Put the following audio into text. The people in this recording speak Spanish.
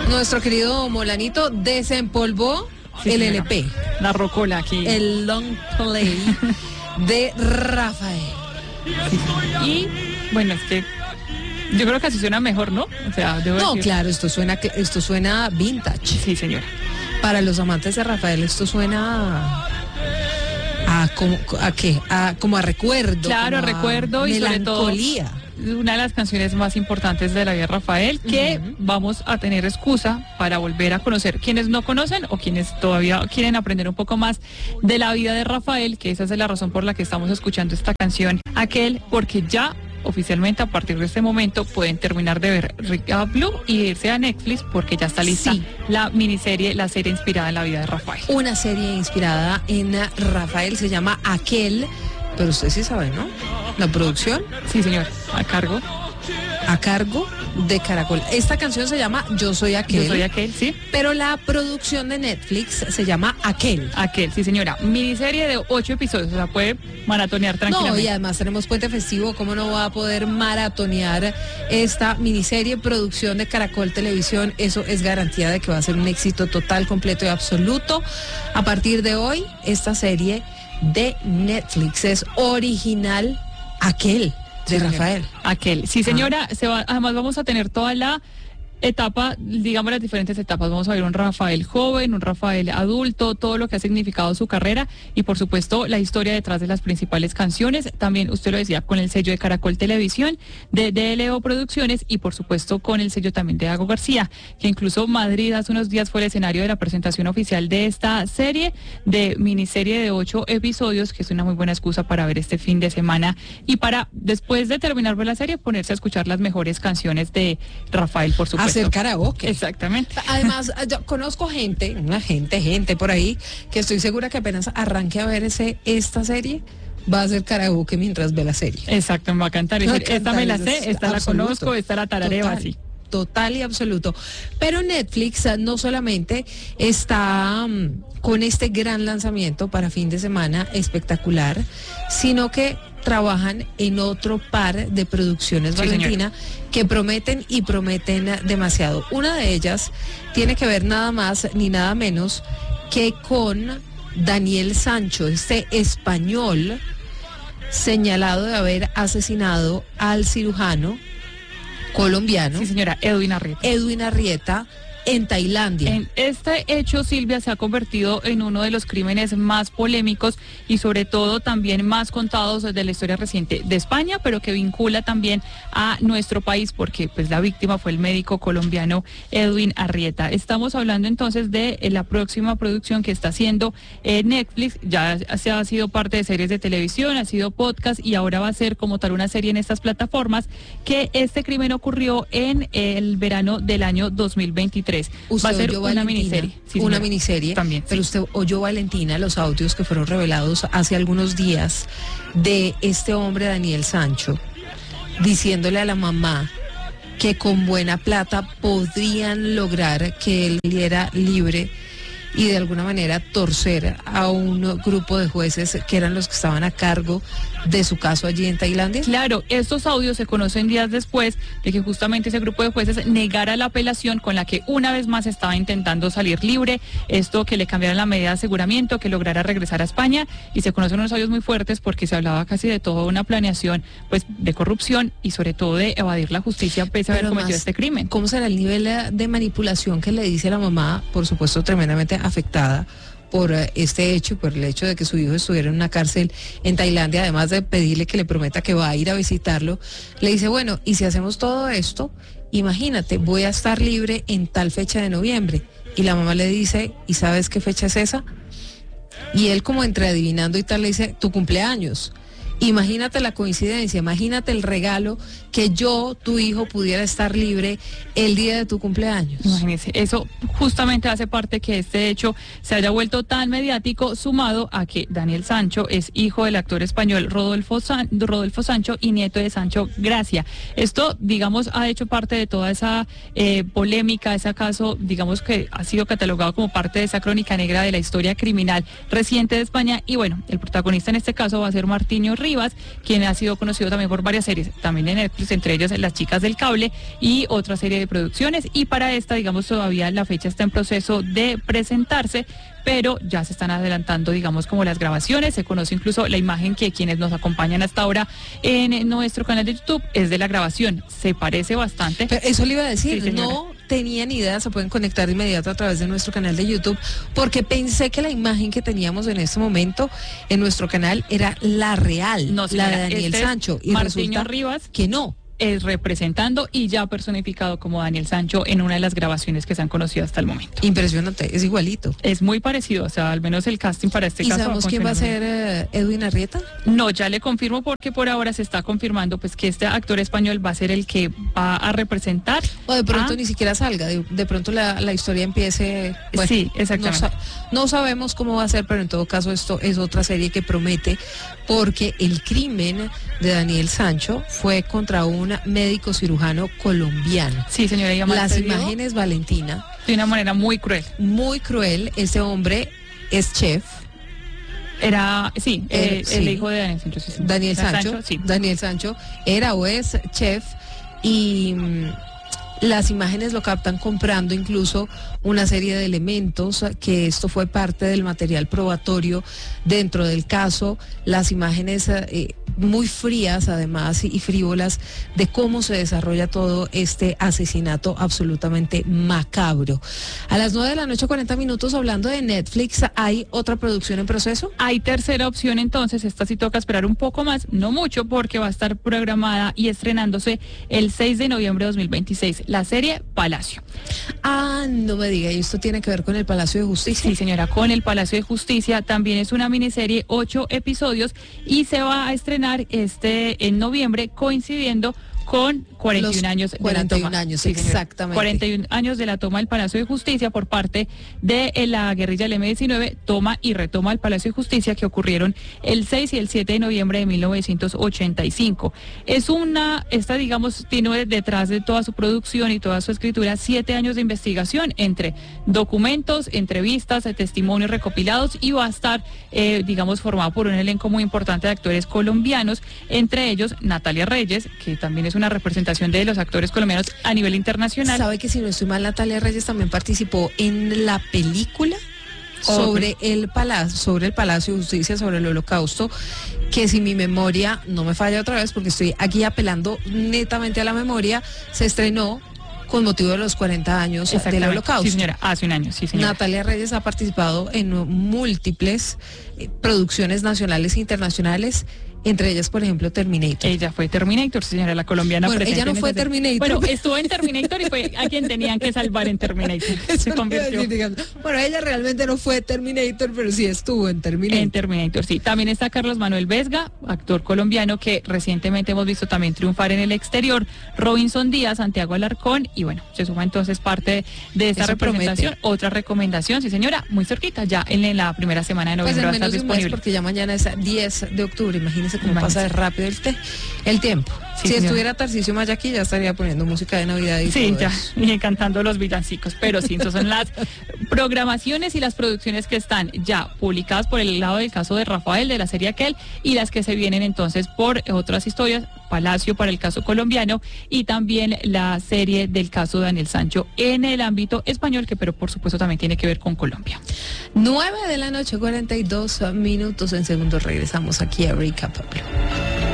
Nuestro querido Molanito desempolvó el LP. La rocola aquí. El long play de Rafael. Sí. Y bueno, es que yo creo que así suena mejor, ¿no? O sea, no, decir... claro, esto suena vintage. Sí, señora. Para los amantes de Rafael, esto suena ¿a qué? Como a recuerdo. Claro, recuerdo y melancolía. Sobre todo una de las canciones más importantes de la vida de Rafael, que vamos a tener excusa para volver a conocer. Quienes no conocen o quienes todavía quieren aprender un poco más de la vida de Rafael, que esa es la razón por la que estamos escuchando esta canción, Aquel, porque ya oficialmente a partir de este momento pueden terminar de ver Recap Blue y irse a Netflix porque ya está lista la miniserie, la serie inspirada en la vida de Rafael. Una serie inspirada en Rafael, se llama Aquel, pero usted sí sabe, ¿no? La producción. Sí, señor, a cargo de Caracol. Esta canción se llama Yo Soy Aquel. Yo Soy Aquel, sí. Pero la producción de Netflix se llama Aquel. Aquel, sí, señora. Miniserie de 8 episodios, o sea, puede maratonear tranquilamente. No, y además tenemos puente festivo, ¿cómo no va a poder maratonear esta miniserie, producción de Caracol Televisión? Eso es garantía de que va a ser un éxito total, completo y absoluto. A partir de hoy, esta serie de Netflix es original Aquel. De Rafael. Aquel. Sí, señora, además vamos a tener toda la etapa, digamos las diferentes etapas. Vamos a ver un Rafael joven, un Rafael adulto, todo lo que ha significado su carrera y por supuesto la historia detrás de las principales canciones. También usted lo decía, con el sello de Caracol Televisión, de DLO Producciones y por supuesto con el sello también de Dago García, que incluso Madrid hace unos días fue el escenario de la presentación oficial de esta serie, de miniserie de 8 episodios, que es una muy buena excusa para ver este fin de semana y para después de terminar la serie ponerse a escuchar las mejores canciones de Rafael, por supuesto. Hacer karaoke. Exactamente. Además, yo conozco gente por ahí, que estoy segura que apenas arranque a ver esta serie, va a hacer karaoke mientras ve la serie. Exacto, me va a cantar. Esta me la sé, esta la conozco, esta la tarareo así. Total y absoluto. Pero Netflix no solamente está con este gran lanzamiento para fin de semana espectacular, sino que trabajan en otro par de producciones, Valentina, que prometen y prometen demasiado. Una de ellas tiene que ver nada más ni nada menos que con Daniel Sancho, este español señalado de haber asesinado al cirujano colombiano. Sí, señora, Edwin Arrieta, en Tailandia. En este hecho, Silvia, se ha convertido en uno de los crímenes más polémicos y sobre todo también más contados de la historia reciente de España, pero que vincula también a nuestro país porque pues la víctima fue el médico colombiano Edwin Arrieta. Estamos hablando entonces de la próxima producción que está haciendo Netflix. Ya se ha sido parte de series de televisión, ha sido podcast y ahora va a ser como tal una serie en estas plataformas, que este crimen ocurrió en el verano del año 2023. Usted va a ser oyó, una Valentina, miniserie. Sí, una miniserie también. Pero usted oyó, Valentina, los audios que fueron revelados hace algunos días de este hombre, Daniel Sancho, diciéndole a la mamá que con buena plata podrían lograr que él saliera libre y de alguna manera torcer a un grupo de jueces que eran los que estaban a cargo de su caso allí en Tailandia. Claro, estos audios se conocen días después de que justamente ese grupo de jueces negara la apelación con la que una vez más estaba intentando salir libre, esto que le cambiaran la medida de aseguramiento, que lograra regresar a España, y se conocen unos audios muy fuertes porque se hablaba casi de toda una planeación pues de corrupción y sobre todo de evadir la justicia pese a haber cometido este crimen. ¿Cómo será el nivel de manipulación que le dice la mamá, por supuesto tremendamente afectada por este hecho, por el hecho de que su hijo estuviera en una cárcel en Tailandia, además de pedirle que le prometa que va a ir a visitarlo? Le dice, bueno, y si hacemos todo esto, imagínate, voy a estar libre en tal fecha de noviembre. Y la mamá le dice, ¿y sabes qué fecha es esa? Y él, como entre adivinando y tal, le dice, tu cumpleaños. Imagínate la coincidencia, imagínate el regalo, que tu hijo, pudiera estar libre el día de tu cumpleaños. Imagínese, eso justamente hace parte que este hecho se haya vuelto tan mediático, sumado a que Daniel Sancho es hijo del actor español Rodolfo Sancho y nieto de Sancho Gracia. Esto, digamos, ha hecho parte de toda esa polémica, ese caso, digamos, que ha sido catalogado como parte de esa crónica negra de la historia criminal reciente de España. Y bueno, el protagonista en este caso va a ser Martiño Ríos, Rivas, quien ha sido conocido también por varias series, también en Netflix, entre ellas Las Chicas del Cable y otra serie de producciones. Y para esta, digamos, todavía la fecha está en proceso de presentarse, pero ya se están adelantando, digamos, como las grabaciones. Se conoce incluso la imagen que quienes nos acompañan hasta ahora en nuestro canal de YouTube es de la grabación. Se parece bastante. Pero eso le iba a decir, Sí, no tenía ni idea, se pueden conectar de inmediato a través de nuestro canal de YouTube, porque pensé que la imagen que teníamos en este momento en nuestro canal era la real, No, señora, la de Daniel este es Sancho, y Martiño resulta Rivas, que no. es representando y ya personificado como Daniel Sancho en una de las grabaciones que se han conocido hasta el momento. Impresionante, es igualito. Es muy parecido, o sea, al menos el casting para este ¿Y caso. sabemos quién va a ser Edwin Arrieta? No, ya le confirmo porque por ahora se está confirmando pues que este actor español va a ser el que va a representar. O de pronto ni siquiera salga, de pronto la historia empiece. Bueno, sí, exactamente. No sabemos cómo va a ser, pero en todo caso esto es otra serie que promete, porque el crimen de Daniel Sancho fue contra un médico cirujano colombiano. Sí, señora. Y además Las imágenes, Valentina, de una manera muy cruel. Muy cruel. Ese hombre es chef. Era, sí, sí. el hijo de Daniel Sancho. Sí, sí. Daniel Sancho, sí. Daniel Sancho era o es chef y las imágenes lo captan comprando incluso una serie de elementos, que esto fue parte del material probatorio dentro del caso. Las imágenes muy frías además y frívolas de cómo se desarrolla todo este asesinato absolutamente macabro. A las 9:40 p.m, hablando de Netflix, ¿hay otra producción en proceso? Hay tercera opción, entonces esta sí toca esperar un poco más, no mucho, porque va a estar programada y estrenándose el 6 de noviembre de 2026, la serie Palacio. Ah, no me diga, ¿y esto tiene que ver con el Palacio de Justicia? Sí, señora, con el Palacio de Justicia. También es una miniserie, 8 episodios, y se va a estrenar en noviembre, coincidiendo con 41 años de 41 la toma. años, Sí, exactamente. 41 años de la toma del Palacio de Justicia por parte de la guerrilla del M-19, toma y retoma el Palacio de Justicia, que ocurrieron el 6 y el 7 de noviembre de 1985. Esta digamos, tiene detrás de toda su producción y toda su escritura 7 años de investigación entre documentos, entrevistas, testimonios recopilados, y va a estar, digamos, formado por un elenco muy importante de actores colombianos, entre ellos Natalia Reyes, que también es una representación de los actores colombianos a nivel internacional. ¿Sabe que, si no estoy mal, Natalia Reyes también participó en la película sobre el Palacio de Justicia, sobre el Holocausto, que, si mi memoria no me falla otra vez, porque estoy aquí apelando netamente a la memoria, se estrenó con motivo de los 40 años del Holocausto? Sí, señora, hace un año, sí, señora. Natalia Reyes ha participado en múltiples producciones nacionales e internacionales, entre ellas, por ejemplo, Terminator. Ella fue Terminator, señora, la colombiana. Bueno, ella no fue Terminator. Bueno, estuvo en Terminator y fue a quien tenían que salvar en Terminator. Se convirtió. Bueno, ella realmente no fue Terminator, pero sí estuvo en Terminator. En Terminator, sí. También está Carlos Manuel Vesga, actor colombiano que recientemente hemos visto también triunfar en el exterior. Robinson Díaz, Santiago Alarcón, y bueno, se suma entonces parte de esta representación. Promete. Otra recomendación, sí, señora, muy cerquita, ya en la primera semana de noviembre pues va a estar disponible. Porque ya mañana es 10 de octubre, imagínense cómo pasa de rápido el tiempo. Sí, si señora. Estuviera Tarcisio Maya aquí, ya estaría poniendo música de Navidad y sí, todo ya, eso. y cantando los villancicos, pero sí, entonces son las programaciones y las producciones que están ya publicadas por el lado del caso de Rafael, de la serie Aquel, y las que se vienen entonces por otras historias, Palacio para el caso colombiano, y también la serie del caso de Daniel Sancho en el ámbito español, que pero por supuesto también tiene que ver con Colombia. 9:42 p.m, en segundos regresamos aquí a Recap Blue.